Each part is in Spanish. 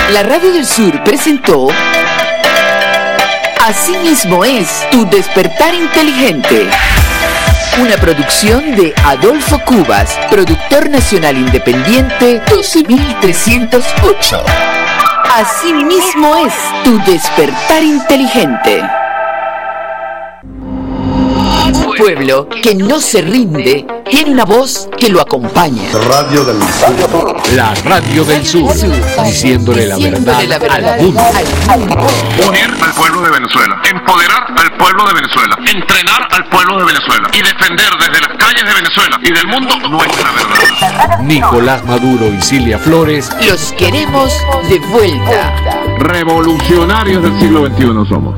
La Radio del Sur presentó Así mismo es, tu despertar inteligente. Una producción de Adolfo Cubas, productor nacional independiente 12308. Así mismo es, tu despertar inteligente. Un pueblo que no se rinde tiene una voz que lo acompaña. Radio del Sur. La Radio del Sur, diciéndole la verdad al mundo. Unir al pueblo de Venezuela, empoderar al pueblo de Venezuela, entrenar al pueblo de Venezuela y defender desde las calles de Venezuela y del mundo nuestra verdad. Nicolás Maduro y Cilia Flores. Los queremos de vuelta. Revolucionarios del siglo XXI somos.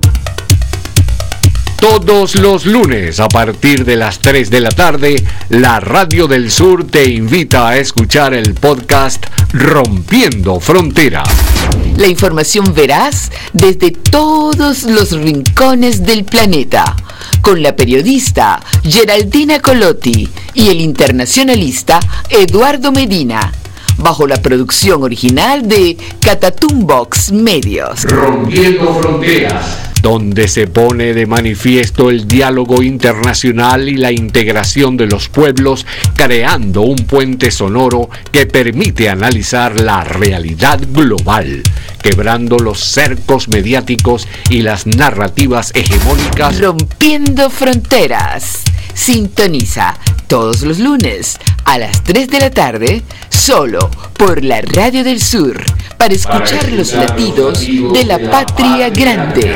Todos los lunes a partir de las 3 de la tarde, la Radio del Sur te invita a escuchar el podcast Rompiendo Fronteras. La información veraz desde todos los rincones del planeta, con la periodista Geraldina Colotti y el internacionalista Eduardo Medina, bajo la producción original de Catatumbox Medios. Rompiendo Fronteras, donde se pone de manifiesto el diálogo internacional y la integración de los pueblos, creando un puente sonoro que permite analizar la realidad global, quebrando los cercos mediáticos y las narrativas hegemónicas. Rompiendo Fronteras. Sintoniza todos los lunes a las 3 de la tarde, solo por la Radio del Sur, para escuchar los latidos de la patria grande.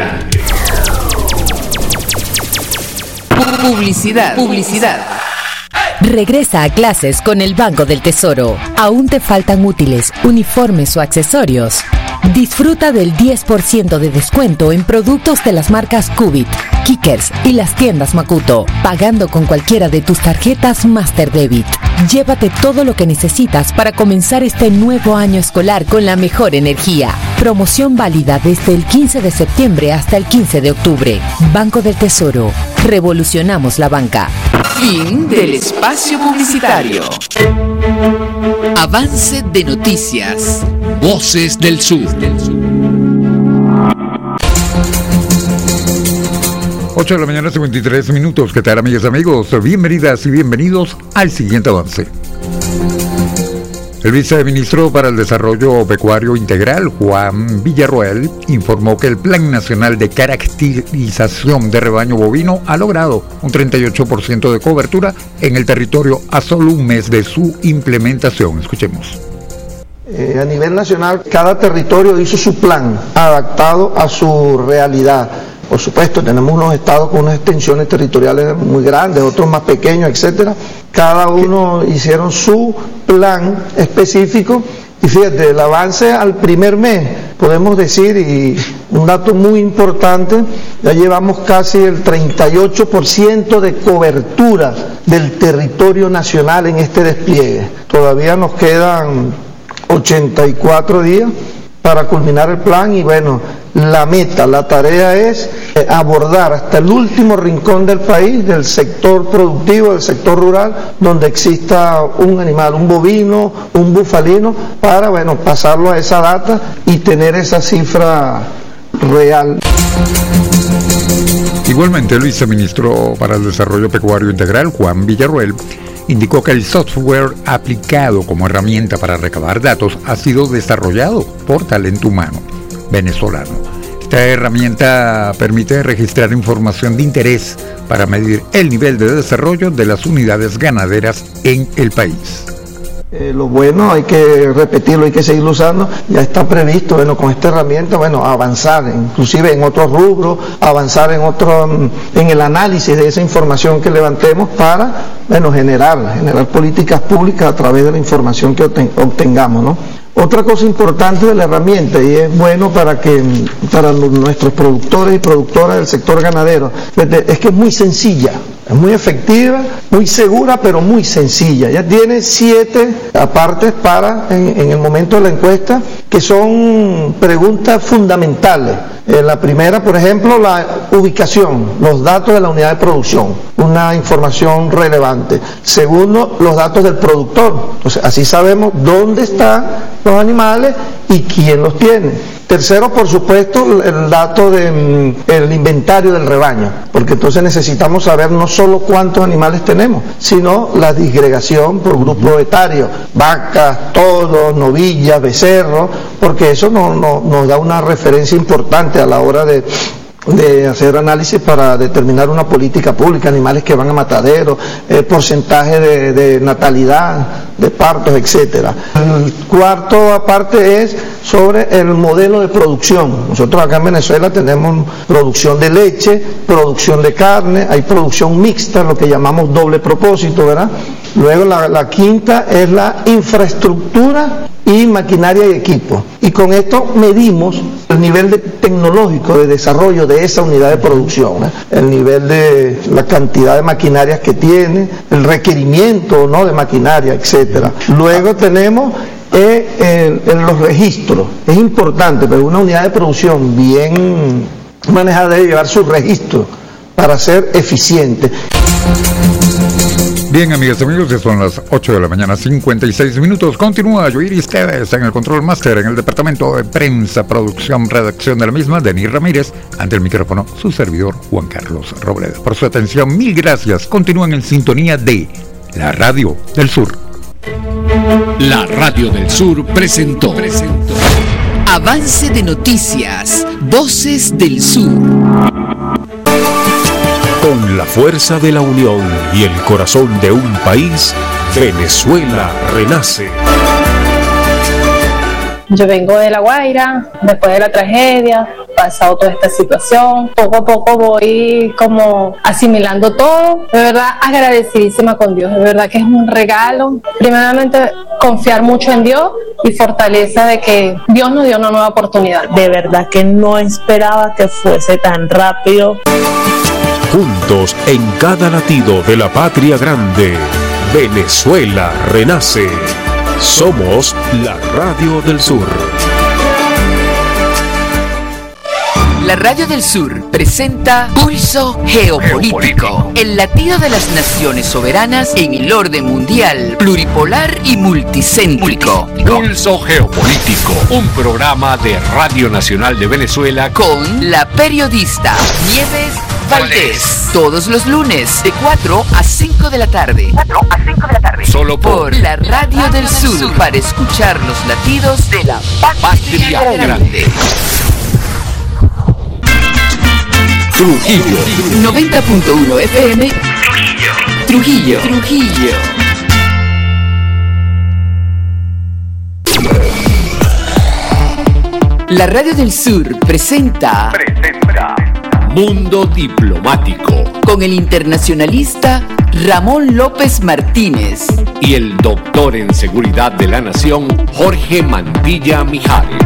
Publicidad. Regresa a clases con el Banco del Tesoro. ¿Aún te faltan útiles, uniformes o accesorios? Disfruta del 10% de descuento en productos de las marcas Cubit, Kickers y las tiendas Makuto, pagando con cualquiera de tus tarjetas Master Debit. Llévate todo lo que necesitas para comenzar este nuevo año escolar con la mejor energía. Promoción válida desde el 15 de septiembre hasta el 15 de octubre. Banco del Tesoro. Revolucionamos la banca. Fin del espacio publicitario. Avance de noticias. Voces del Sur. 8 de la mañana, 53 minutos. ¿Qué tal, amigas y amigos? Bienvenidas y bienvenidos al siguiente avance. El viceministro para el Desarrollo Pecuario Integral, Juan Villarroel, informó que el Plan Nacional de Caracterización de Rebaño Bovino ha logrado un 38% de cobertura en el territorio a solo un mes de su implementación. Escuchemos. A nivel nacional, cada territorio hizo su plan adaptado a su realidad. Por supuesto, tenemos unos estados con unas extensiones territoriales muy grandes, otros más pequeños, etcétera. Cada uno hicieron su plan específico y fíjate, el avance al primer mes, podemos decir, y un dato muy importante, ya llevamos casi el 38% de cobertura del territorio nacional en este despliegue. Todavía nos quedan 84 días para culminar el plan y bueno, la meta, la tarea es abordar hasta el último rincón del país, del sector productivo, del sector rural, donde exista un animal, un bovino, un bufalino, para bueno, pasarlo a esa data y tener esa cifra real. Igualmente, el viceministro para el Desarrollo Pecuario Integral, Juan Villarroel, indicó que el software aplicado como herramienta para recabar datos ha sido desarrollado por talento humano venezolano. Esta herramienta permite registrar información de interés para medir el nivel de desarrollo de las unidades ganaderas en el país. Lo bueno, hay que repetirlo, hay que seguirlo usando, ya está previsto, bueno, con esta herramienta, bueno, avanzar, inclusive en otros rubros, avanzar en el análisis de esa información que levantemos para, bueno, generar políticas públicas a través de la información que obtengamos, ¿no? Otra cosa importante de la herramienta, y es bueno para nuestros productores y productoras del sector ganadero, es que es muy sencilla, es muy efectiva, muy segura, pero muy sencilla. Ya tiene 7 apartes en el momento de la encuesta, que son preguntas fundamentales. La primera, por ejemplo, la ubicación, los datos de la unidad de producción, una información relevante. Segundo, los datos del productor. Entonces, así sabemos dónde están los animales y quién los tiene. Tercero, por supuesto, el dato del inventario del rebaño, porque entonces necesitamos saber no solo cuántos animales tenemos, sino la disgregación por grupo etario, vacas, toros, novillas, becerros, porque eso nos da una referencia importante a la hora de hacer análisis para determinar una política pública, animales que van a mataderos, porcentaje de natalidad, de partos, etcétera. El cuarto aparte es sobre el modelo de producción. Nosotros acá en Venezuela tenemos producción de leche, producción de carne, hay producción mixta, lo que llamamos doble propósito, ¿verdad? Luego la quinta es la infraestructura y maquinaria y equipo. Y con esto medimos el nivel tecnológico de desarrollo de esa unidad de producción, ¿eh? El nivel de la cantidad de maquinarias que tiene, el requerimiento, ¿no?, de maquinaria, etcétera. Luego tenemos los registros. Es importante, pero una unidad de producción bien manejada debe llevar su registro para ser eficiente. Bien, amigas y amigos, ya son las 8 de la mañana, 56 minutos. Continúa Yoiris Tevez en el Control Master, en el Departamento de Prensa, Producción, Redacción de la misma, Denis Ramírez. Ante el micrófono, su servidor, Juan Carlos Robledo. Por su atención, mil gracias. Continúan en sintonía de la Radio del Sur. La Radio del Sur presentó. Avance de noticias, Voces del Sur. Con la fuerza de la unión y el corazón de un país, Venezuela renace. Yo vengo de La Guaira, después de la tragedia, pasado toda esta situación, poco a poco voy como asimilando todo. De verdad agradecidísima con Dios, de verdad que es un regalo. Primeramente confiar mucho en Dios y fortaleza de que Dios nos dio una nueva oportunidad. De verdad que no esperaba que fuese tan rápido. Juntos en cada latido de la patria grande, Venezuela renace. Somos la Radio del Sur. La Radio del Sur presenta Pulso Geopolítico, el latido de las naciones soberanas en el orden mundial, pluripolar y multicéntrico. Pulso Geopolítico, un programa de Radio Nacional de Venezuela con la periodista Nieves Valdés. Todos los lunes de 4 a 5 de la tarde. Solo por la Radio del Sur, para escuchar los latidos de la patria grande. Trujillo 90.1 FM. Trujillo. La Radio del Sur presenta Mundo Diplomático con el internacionalista Ramón López Martínez y el doctor en Seguridad de la Nación Jorge Mantilla Mijares.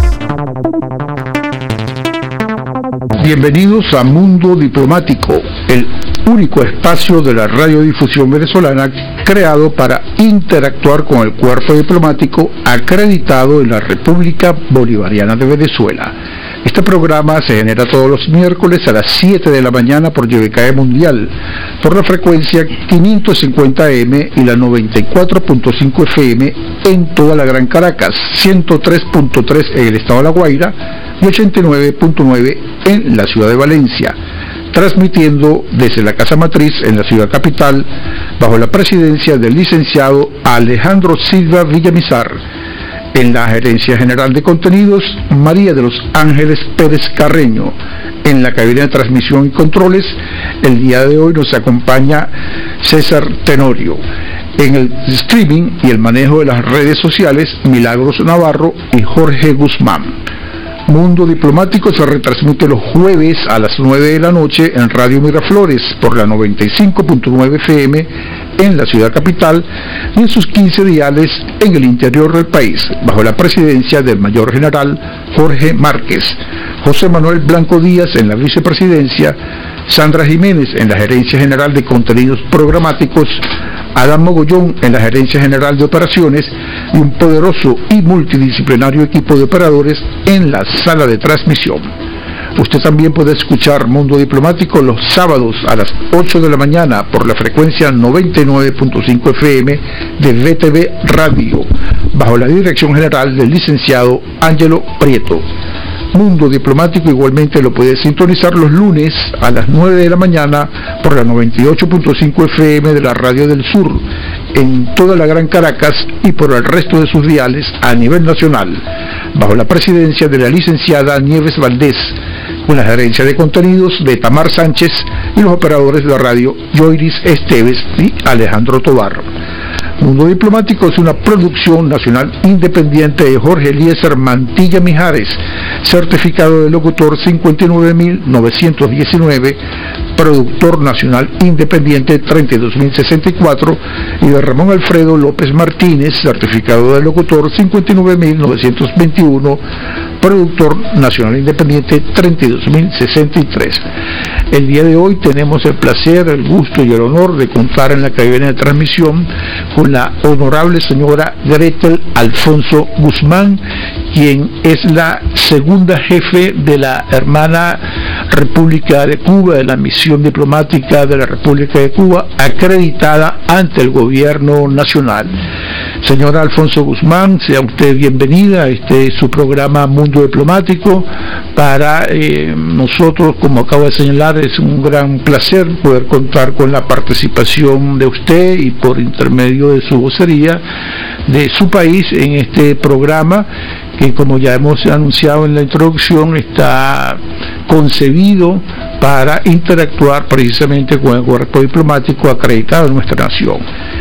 Bienvenidos a Mundo Diplomático, el único espacio de la radiodifusión venezolana creado para interactuar con el cuerpo diplomático acreditado en la República Bolivariana de Venezuela. Este programa se genera todos los miércoles a las 7 de la mañana por YBKE Mundial, por la frecuencia 550M y la 94.5 FM en toda la Gran Caracas, 103.3 en el estado de La Guaira y 89.9 en la ciudad de Valencia, transmitiendo desde la Casa Matriz en la ciudad capital, bajo la presidencia del licenciado Alejandro Silva Villamizar. En la Gerencia General de Contenidos, María de los Ángeles Pérez Carreño. En la cabina de transmisión y controles, el día de hoy nos acompaña César Tenorio. En el streaming y el manejo de las redes sociales, Milagros Navarro y Jorge Guzmán. Mundo Diplomático se retransmite los jueves a las 9 de la noche en Radio Miraflores por la 95.9 FM en la ciudad capital y en sus 15 diales en el interior del país, bajo la presidencia del mayor general Jorge Márquez, José Manuel Blanco Díaz en la vicepresidencia, Sandra Jiménez en la Gerencia General de Contenidos Programáticos, Adam Mogollón en la Gerencia General de Operaciones y un poderoso y multidisciplinario equipo de operadores en la sala de transmisión. Usted también puede escuchar Mundo Diplomático los sábados a las 8 de la mañana por la frecuencia 99.5 FM de VTV Radio, bajo la dirección general del licenciado Ángelo Prieto. Mundo Diplomático igualmente lo puede sintonizar los lunes a las 9 de la mañana por la 98.5 FM de la Radio del Sur en toda la Gran Caracas y por el resto de sus diales a nivel nacional, bajo la presidencia de la licenciada Nieves Valdés, con la gerencia de contenidos de Tamar Sánchez y los operadores de la radio Yoiris Esteves y Alejandro Tobar. Mundo Diplomático es una producción nacional independiente de Jorge Eliezer Mantilla Mijares, certificado de locutor 59919, productor nacional independiente 32064, y de Ramón Alfredo López Martínez, certificado de locutor 59921, productor nacional independiente 32063. El día de hoy tenemos el placer, el gusto y el honor de contar en la cabina de transmisión con la honorable señora Gretel Alfonso Guzmán, quien es la segunda jefe de la hermana República de Cuba, de la misión diplomática de la República de Cuba, acreditada ante el gobierno nacional. Señora Alfonso Guzmán, sea usted bienvenida. Este es su programa Mundo Diplomático. Para nosotros, como acabo de señalar, es un gran placer poder contar con la participación de usted y por intermedio de su vocería de su país en este programa, que, como ya hemos anunciado en la introducción, está concebido para interactuar precisamente con el cuerpo diplomático acreditado en nuestra nación.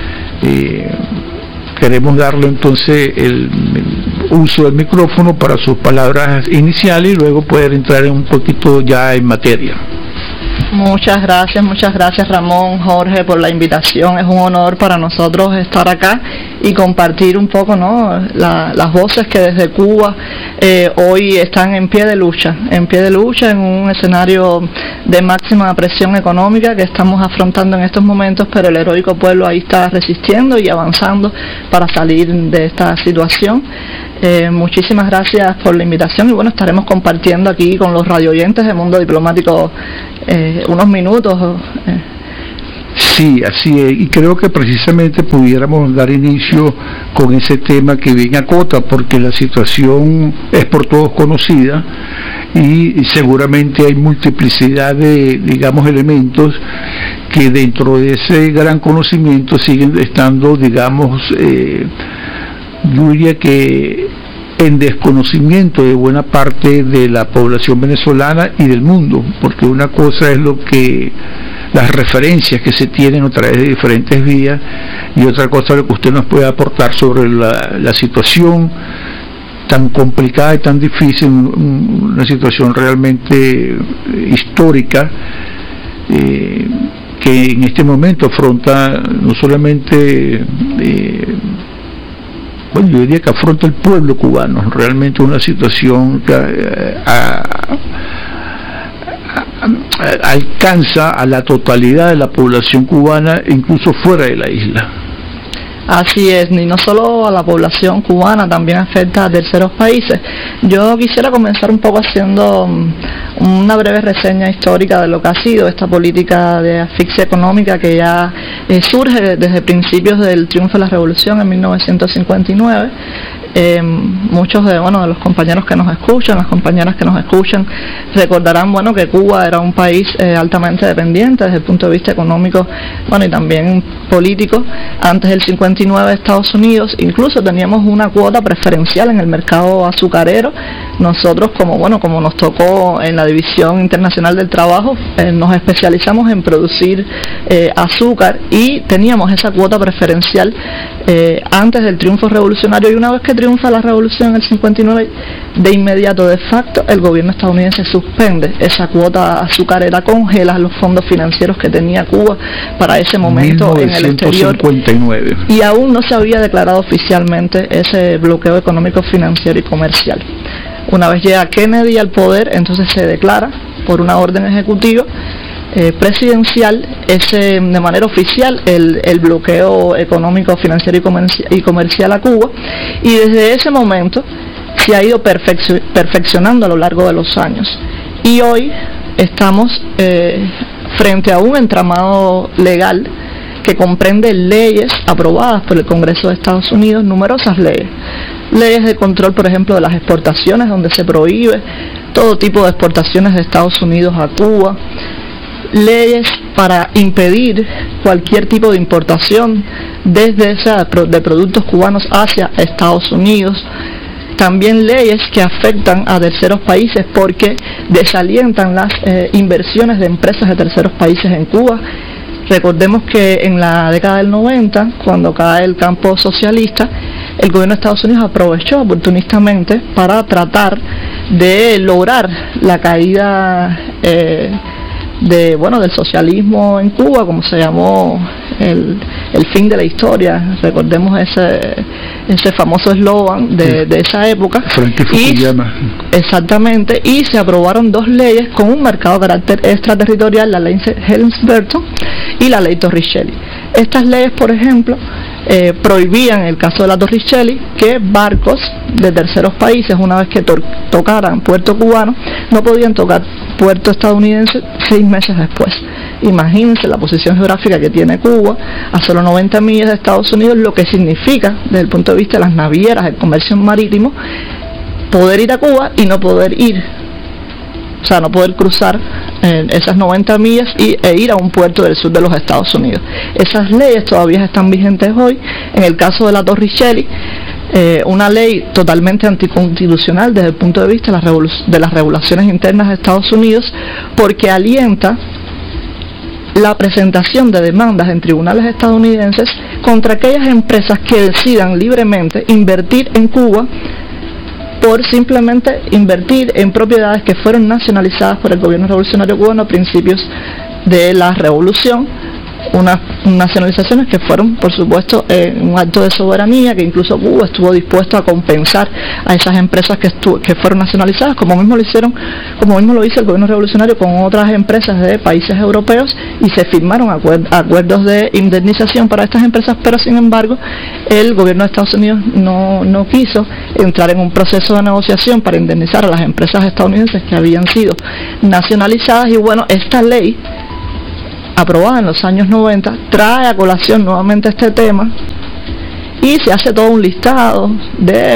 Queremos darle entonces el uso del micrófono para sus palabras iniciales y luego poder entrar un poquito ya en materia. Muchas gracias Ramón, Jorge, por la invitación. Es un honor para nosotros estar acá y compartir un poco, ¿no?, las voces que desde Cuba hoy están en pie de lucha en un escenario de máxima presión económica que estamos afrontando en estos momentos, pero el heroico pueblo ahí está resistiendo y avanzando para salir de esta situación. Muchísimas gracias por la invitación y bueno, estaremos compartiendo aquí con los radioyentes de Mundo Diplomático unos minutos. Sí, así es, y creo que precisamente pudiéramos dar inicio con ese tema que bien acota, porque la situación es por todos conocida y seguramente hay multiplicidad de, digamos, elementos que dentro de ese gran conocimiento siguen estando, digamos, yo diría que en desconocimiento de buena parte de la población venezolana y del mundo, porque una cosa es las referencias que se tienen a través de diferentes vías y otra cosa es lo que usted nos puede aportar sobre la situación tan complicada y tan difícil, una situación realmente histórica que en este momento afronta no solamente bueno, yo diría que afronta el pueblo cubano, realmente una situación que alcanza a la totalidad de la población cubana, incluso fuera de la isla. Así es, y no solo a la población cubana, también afecta a terceros países. Yo quisiera comenzar un poco haciendo una breve reseña histórica de lo que ha sido esta política de asfixia económica que ya surge desde principios del triunfo de la revolución en 1959. Muchos de los compañeros que nos escuchan, las compañeras que nos escuchan, recordarán que Cuba era un país altamente dependiente desde el punto de vista económico, y también político. Antes del 59 de Estados Unidos incluso teníamos una cuota preferencial en el mercado azucarero. Nosotros como nos tocó en la División Internacional del Trabajo, nos especializamos en producir azúcar y teníamos esa cuota preferencial antes del triunfo revolucionario, y una vez que triunfa la revolución en el 59, de inmediato, de facto, el gobierno estadounidense suspende esa cuota azucarera, congela los fondos financieros que tenía Cuba para ese momento en el exterior, y aún no se había declarado oficialmente ese bloqueo económico, financiero y comercial. Una vez llega Kennedy al poder, entonces se declara por una orden ejecutiva presidencial de manera oficial el bloqueo económico, financiero y comercial a Cuba, y desde ese momento se ha ido perfeccionando a lo largo de los años. Y hoy estamos frente a un entramado legal que comprende leyes aprobadas por el Congreso de Estados Unidos, numerosas leyes de control, por ejemplo, de las exportaciones, donde se prohíbe todo tipo de exportaciones de Estados Unidos a Cuba, leyes para impedir cualquier tipo de importación de productos cubanos hacia Estados Unidos, también leyes que afectan a terceros países porque desalientan las inversiones de empresas de terceros países en Cuba. Recordemos que en la década del 90, cuando cae el campo socialista, el gobierno de Estados Unidos aprovechó oportunistamente para tratar de lograr la caída del socialismo en Cuba, como se llamó el fin de la historia. Recordemos ese famoso eslogan de esa época. Exactamente, y se aprobaron dos leyes con un marcado carácter extraterritorial, la ley Helms-Burton y la ley Torricelli. Estas leyes, por ejemplo, prohibían, en el caso de la Torricelli, que barcos de terceros países, una vez que tocaran puerto cubano, no podían tocar puerto estadounidense 6 meses después. Imagínense la posición geográfica que tiene Cuba, a solo 90 millas de Estados Unidos, lo que significa, desde el punto de vista de las navieras, el comercio marítimo, poder ir a Cuba y no poder no poder cruzar esas 90 millas e ir a un puerto del sur de los Estados Unidos. Esas leyes todavía están vigentes hoy. En el caso de la Torricelli, una ley totalmente anticonstitucional desde el punto de vista de las regulaciones internas de Estados Unidos, porque alienta la presentación de demandas en tribunales estadounidenses contra aquellas empresas que decidan libremente invertir en Cuba por simplemente invertir en propiedades que fueron nacionalizadas por el gobierno revolucionario cubano a principios de la revolución, unas nacionalizaciones que fueron, por supuesto, un acto de soberanía, que incluso Cuba estuvo dispuesto a compensar a esas empresas que fueron nacionalizadas, como mismo lo hizo el gobierno revolucionario con otras empresas de países europeos, y se firmaron acuerdos de indemnización para estas empresas, pero sin embargo el gobierno de Estados Unidos no quiso entrar en un proceso de negociación para indemnizar a las empresas estadounidenses que habían sido nacionalizadas. Y bueno, esta ley, aprobada en los años 90, trae a colación nuevamente este tema y se hace todo un listado de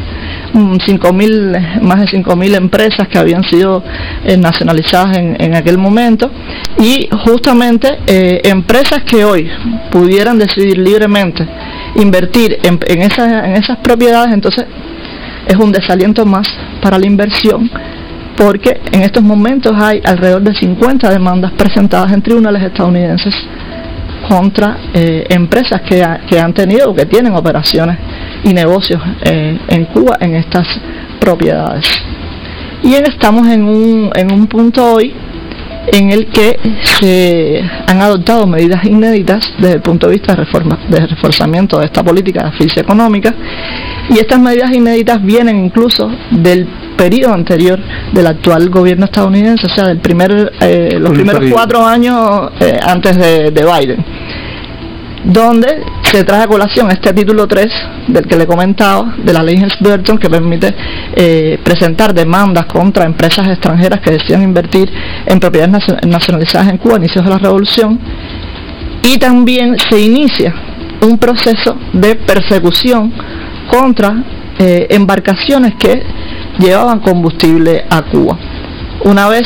más de 5.000 empresas que habían sido nacionalizadas en aquel momento, y justamente empresas que hoy pudieran decidir libremente invertir en esas propiedades. Entonces es un desaliento más para la inversión, porque en estos momentos hay alrededor de 50 demandas presentadas en tribunales estadounidenses contra empresas que han tenido o que tienen operaciones y negocios en Cuba en estas propiedades. Y estamos en un punto hoy en el que se han adoptado medidas inéditas desde el punto de vista de reforzamiento de esta política de asfixia económica, y estas medidas inéditas vienen incluso del periodo anterior del actual gobierno estadounidense, o sea, los primeros 4 años antes de Biden, donde se trae a colación este título 3 del que le comentaba, de la ley Helms-Burton, que permite presentar demandas contra empresas extranjeras que decidan invertir en propiedades nacionalizadas en Cuba a inicios de la revolución. Y también se inicia un proceso de persecución contra embarcaciones que llevaban combustible a Cuba. Una vez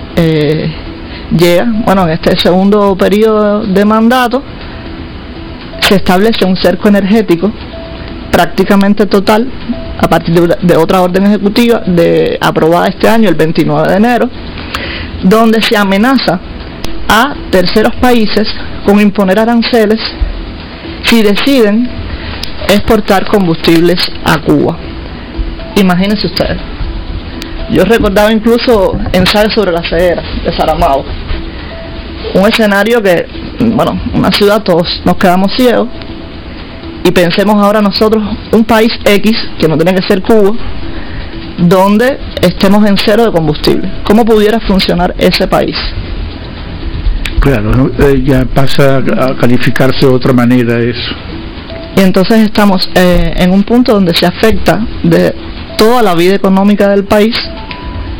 en este segundo periodo de mandato, se establece un cerco energético prácticamente total a partir de otra orden ejecutiva aprobada este año, el 29 de enero, donde se amenaza a terceros países con imponer aranceles si deciden exportar combustibles a Cuba. Imagínense ustedes. Yo recordaba incluso ensayos sobre la ceguera de Saramago, un escenario que, una ciudad, todos nos quedamos ciegos, y pensemos ahora nosotros, un país X, que no tiene que ser Cuba, donde estemos en cero de combustible. ¿Cómo pudiera funcionar ese país? Claro, ¿no? Ya pasa a calificarse de otra manera eso. Y entonces estamos en un punto donde se afecta de toda la vida económica del país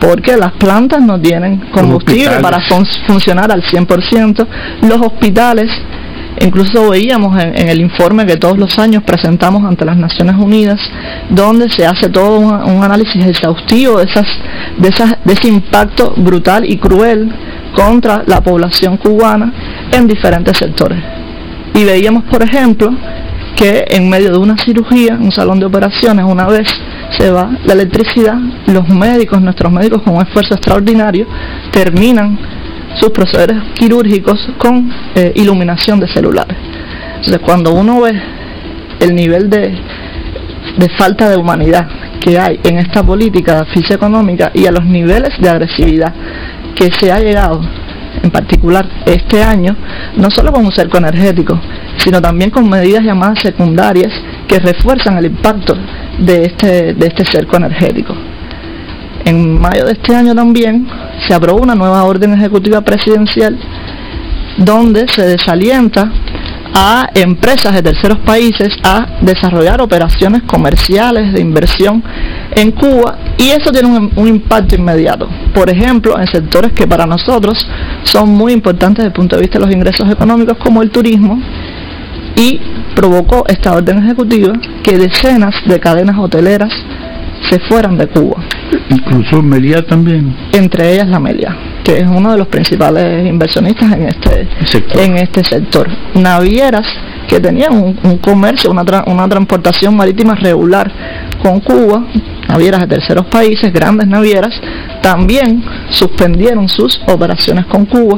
porque las plantas no tienen combustible para funcionar al 100%. Los hospitales, incluso veíamos en el informe que todos los años presentamos ante las Naciones Unidas, donde se hace todo un análisis exhaustivo de ese impacto brutal y cruel contra la población cubana en diferentes sectores. Y veíamos, por ejemplo, que en medio de una cirugía, un salón de operaciones, una vez se va la electricidad, nuestros médicos con un esfuerzo extraordinario, terminan sus procederes quirúrgicos con iluminación de celulares. Entonces, cuando uno ve el nivel de falta de humanidad que hay en esta política de asfixia económica y a los niveles de agresividad que se ha llegado, en particular este año, no solo con un cerco energético, sino también con medidas llamadas secundarias que refuerzan el impacto de este cerco energético. En mayo de este año también se aprobó una nueva orden ejecutiva presidencial donde se desalienta a empresas de terceros países a desarrollar operaciones comerciales de inversión en Cuba, y eso tiene un impacto inmediato, por ejemplo, en sectores que para nosotros son muy importantes desde el punto de vista de los ingresos económicos, como el turismo, y provocó esta orden ejecutiva que decenas de cadenas hoteleras se fueran de Cuba. Incluso Meliá también. Entre ellas la Meliá, que es uno de los principales inversionistas en este sector. Navieras que tenían un comercio, una transportación marítima regular con Cuba, navieras de terceros países, grandes navieras, también suspendieron sus operaciones con Cuba.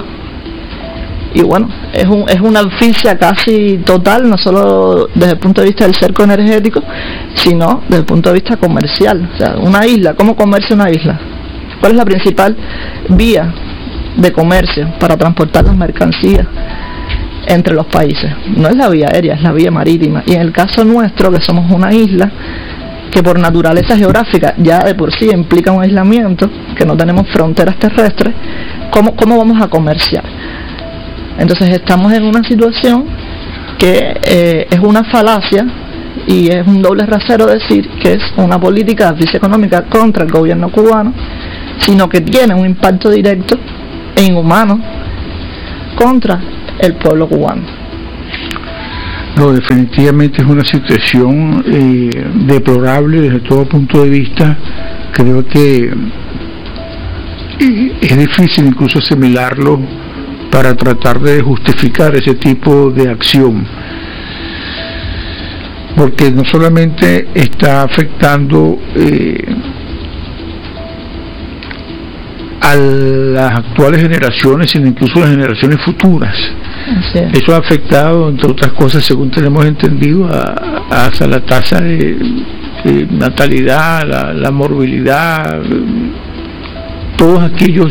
Y bueno, es una asfixia casi total, no solo desde el punto de vista del cerco energético, sino desde el punto de vista comercial. O sea, una isla, ¿cómo comercia una isla? ¿Cuál es la principal vía de comercio para transportar las mercancías entre los países? No es la vía aérea, es la vía marítima. Y en el caso nuestro, que somos una isla que por naturaleza geográfica ya de por sí implica un aislamiento, que no tenemos fronteras terrestres, ¿cómo vamos a comerciar? Entonces estamos en una situación que es una falacia y es un doble rasero decir que es una política de asfixia económica contra el gobierno cubano, sino que tiene un impacto directo e inhumano contra el pueblo cubano. No, definitivamente es una situación deplorable desde todo punto de vista. Creo que es difícil incluso asimilarlo para tratar de justificar ese tipo de acción, porque no solamente está afectando a las actuales generaciones, sino incluso a las generaciones futuras. Eso ha afectado, entre otras cosas, según tenemos entendido, hasta la tasa de natalidad, la morbilidad, todos aquellos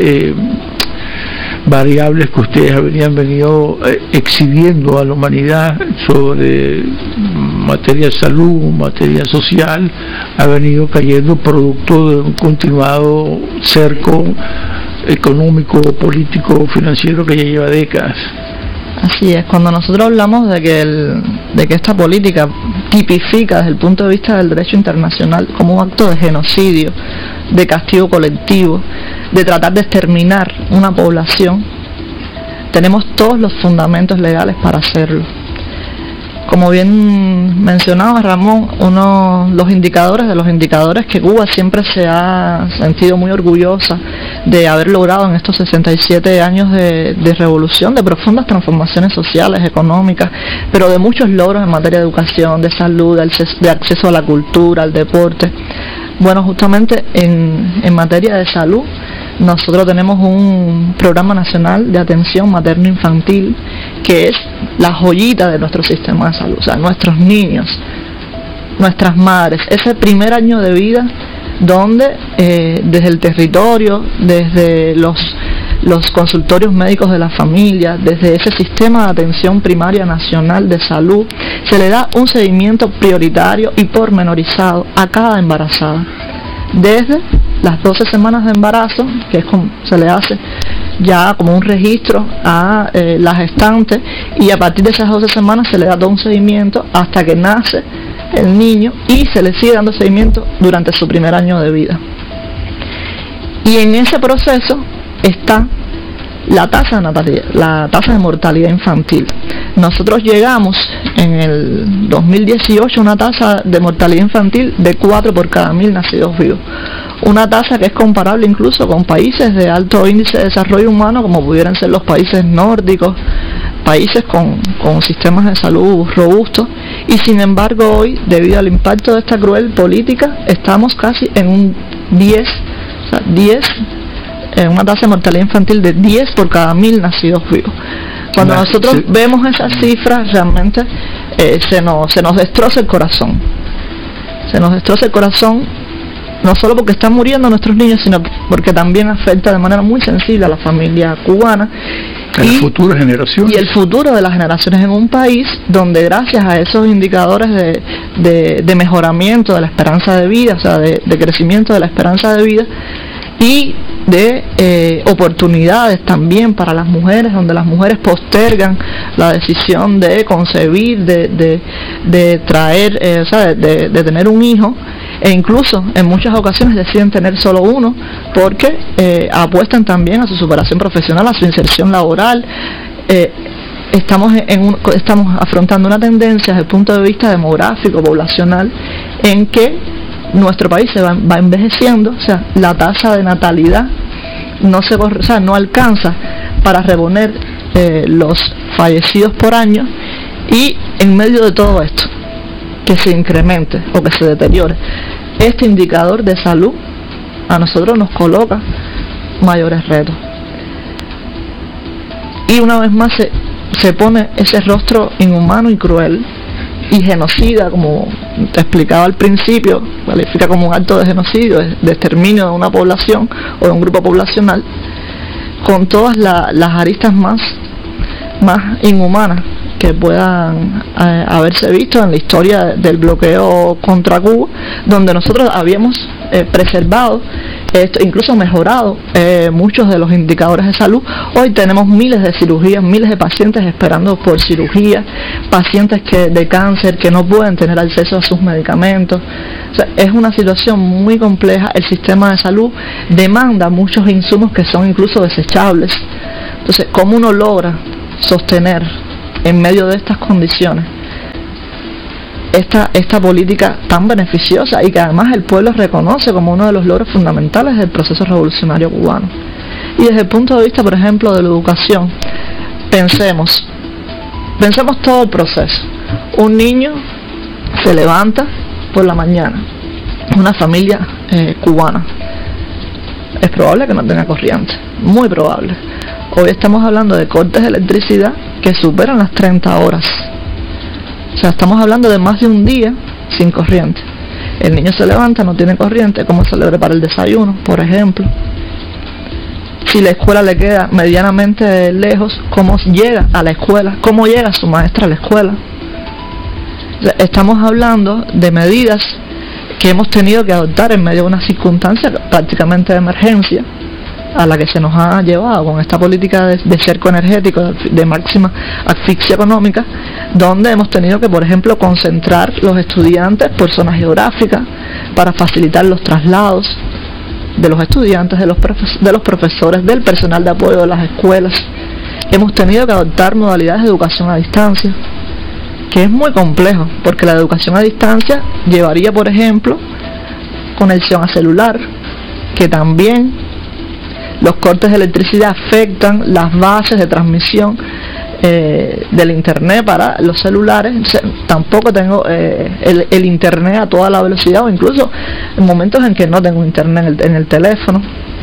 variables que ustedes habían venido exhibiendo a la humanidad sobre materia de salud, materia social, ha venido cayendo producto de un continuado cerco económico, político, financiero que ya lleva décadas. Así es, cuando nosotros hablamos de que esta política tipifica desde el punto de vista del derecho internacional como un acto de genocidio, de castigo colectivo, de tratar de exterminar una población, tenemos todos los fundamentos legales para hacerlo. Como bien mencionaba Ramón, los indicadores que Cuba siempre se ha sentido muy orgullosa de haber logrado en estos 67 años de revolución, de profundas transformaciones sociales, económicas, pero de muchos logros en materia de educación, de salud, de acceso a la cultura, al deporte. Bueno, justamente en materia de salud, nosotros tenemos un programa nacional de atención materno-infantil que es la joyita de nuestro sistema de salud. O sea, nuestros niños, nuestras madres, ese primer año de vida donde desde el territorio, desde los consultorios médicos de la familia, desde ese sistema de atención primaria nacional de salud, se le da un seguimiento prioritario y pormenorizado a cada embarazada. Desde las 12 semanas de embarazo, que es como se le hace ya como un registro a la gestante, y a partir de esas 12 semanas se le da todo un seguimiento hasta que nace el niño y se le sigue dando seguimiento durante su primer año de vida. Y en ese proceso está la tasa de natalidad, la tasa de mortalidad infantil. Nosotros llegamos en el 2018 a una tasa de mortalidad infantil de 4 por cada 1000 nacidos vivos. Una tasa que es comparable incluso con países de alto índice de desarrollo humano, como pudieran ser los países nórdicos, países con sistemas de salud robustos. Y sin embargo hoy, debido al impacto de esta cruel política, estamos casi en un 10, una tasa de mortalidad infantil de 10 por cada 1000 nacidos vivos. Cuando nosotros vemos esas cifras, realmente se nos destroza el corazón. Se nos destroza el corazón, no solo porque están muriendo nuestros niños, sino porque también afecta de manera muy sensible a la familia cubana. A las futuras generaciones. Y el futuro de las generaciones en un país donde gracias a esos indicadores de mejoramiento de la esperanza de vida, o sea, de crecimiento de la esperanza de vida, y de oportunidades también para las mujeres, donde las mujeres postergan la decisión de concebir, de traer, de tener un hijo, e incluso en muchas ocasiones deciden tener solo uno, porque apuestan también a su superación profesional, a su inserción laboral. Estamos afrontando una tendencia desde el punto de vista demográfico, poblacional, en que nuestro país se va envejeciendo, o sea, la tasa de natalidad no alcanza para reponer los fallecidos por año, y en medio de todo esto, que se incremente o que se deteriore este indicador de salud, a nosotros nos coloca mayores retos. Y una vez más se pone ese rostro inhumano y cruel y genocida, como te explicaba al principio, califica como un acto de genocidio, de exterminio de una población o de un grupo poblacional, con todas las aristas más inhumanas que puedan haberse visto en la historia del bloqueo contra Cuba, donde nosotros habíamos preservado, incluso mejorado muchos de los indicadores de salud. Hoy tenemos miles de cirugías, miles de pacientes esperando por cirugía, pacientes de cáncer que no pueden tener acceso a sus medicamentos. O sea, es una situación muy compleja. El sistema de salud demanda muchos insumos que son incluso desechables. Entonces, ¿cómo uno logra sostener en medio de estas condiciones esta política tan beneficiosa, y que además el pueblo reconoce como uno de los logros fundamentales del proceso revolucionario cubano? Y desde el punto de vista, por ejemplo, de la educación, pensemos todo el proceso. Un niño se levanta por la mañana, una familia cubana, es probable que no tenga corriente, muy probable. Hoy estamos hablando de cortes de electricidad que superan las 30 horas. O sea, estamos hablando de más de un día sin corriente. El niño se levanta, no tiene corriente, ¿cómo se le prepara el desayuno, por ejemplo? Si la escuela le queda medianamente lejos, ¿cómo llega a la escuela? ¿Cómo llega su maestra a la escuela? O sea, estamos hablando de medidas que hemos tenido que adoptar en medio de una circunstancia prácticamente de emergencia, a la que se nos ha llevado con esta política de cerco energético, de máxima asfixia económica, donde hemos tenido que, por ejemplo, concentrar los estudiantes por zonas geográficas para facilitar los traslados de los estudiantes, de los profesores, del personal de apoyo de las escuelas. Hemos tenido que adoptar modalidades de educación a distancia, que es muy complejo, porque la educación a distancia llevaría, por ejemplo, conexión a celular, que también los cortes de electricidad afectan las bases de transmisión del internet para los celulares. Tampoco tengo el internet a toda la velocidad, o incluso en momentos en que no tengo internet en el teléfono.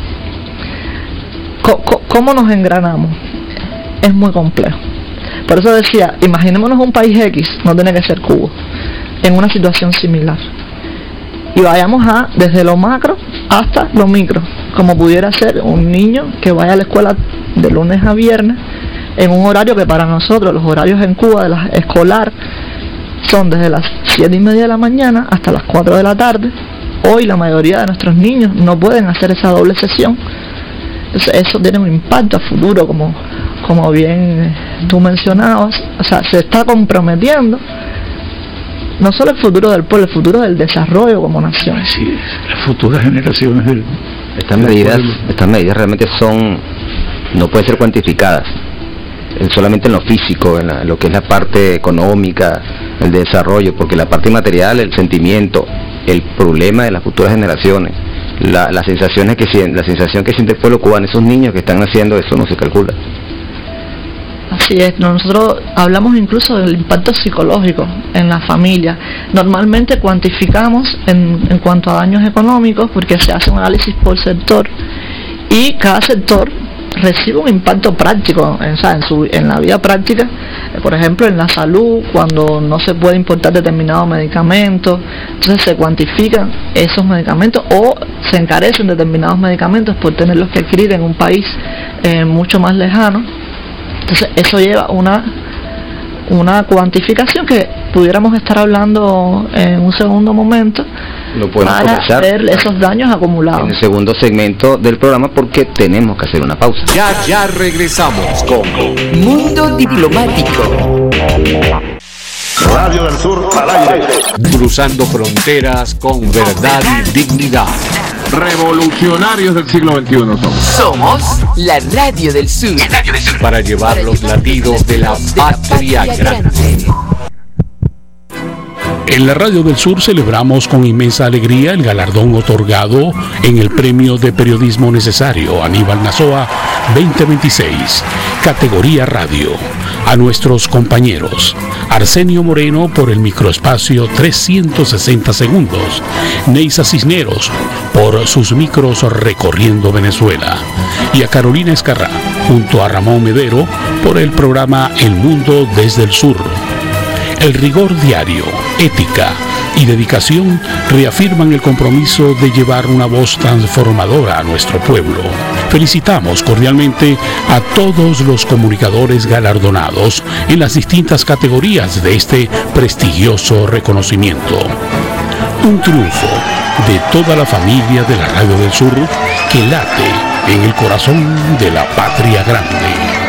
¿Cómo nos engranamos? Es muy complejo. Por eso decía, imaginémonos un país X, no tiene que ser Cuba, en una situación similar, y vayamos desde lo macro hasta lo micro, como pudiera ser un niño que vaya a la escuela de lunes a viernes en un horario que para nosotros, los horarios en Cuba de la escolar, son desde las 7:30 de la mañana hasta las 4 de la tarde. Hoy la mayoría de nuestros niños no pueden hacer esa doble sesión. Entonces eso tiene un impacto a futuro, como bien tú mencionabas. O sea, se está comprometiendo no solo el futuro del pueblo, el futuro del desarrollo como nación. Sí, las futuras generaciones Estas medidas realmente no pueden ser cuantificadas, solamente en lo físico, en lo que es la parte económica, el desarrollo, porque la parte material, el sentimiento, el problema de las futuras generaciones, la sensación que siente el pueblo cubano, esos niños que están naciendo, eso no se calcula. Así es, nosotros hablamos incluso del impacto psicológico en la familia. Normalmente cuantificamos en cuanto a daños económicos porque se hace un análisis por sector y cada sector recibe un impacto práctico en la vida práctica, por ejemplo en la salud, cuando no se puede importar determinados medicamentos, entonces se cuantifican esos medicamentos o se encarecen determinados medicamentos por tenerlos que adquirir en un país mucho más lejano. Entonces eso lleva una cuantificación que pudiéramos estar hablando en un segundo momento para ver esos daños acumulados. En el segundo segmento del programa, porque tenemos que hacer una pausa. Ya regresamos con Mundo Diplomático. Radio del Sur al aire. Cruzando fronteras con verdad y dignidad. Revolucionarios del siglo XXI Somos la Radio del Sur. Para llevar los latidos de la patria grande. En la Radio del Sur celebramos con inmensa alegría el galardón otorgado en el Premio de Periodismo Necesario Aníbal Nazoa 2026, categoría Radio, a nuestros compañeros Arsenio Moreno por el microespacio 360 segundos, Neisa Cisneros por sus micros recorriendo Venezuela y a Carolina Escarrá junto a Ramón Medero por el programa El Mundo desde el Sur. El rigor diario, ética y dedicación reafirman el compromiso de llevar una voz transformadora a nuestro pueblo. Felicitamos cordialmente a todos los comunicadores galardonados en las distintas categorías de este prestigioso reconocimiento. Un triunfo de toda la familia de la Radio del Sur que late en el corazón de la patria grande.